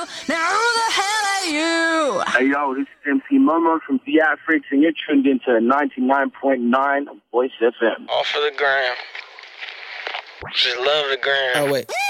Now who the hell are you? Hey, yo, this is MC Momo from Theatrics, and you're tuned into 99.9 Voice FM. All for the gram. Just love the gram. Oh, wait.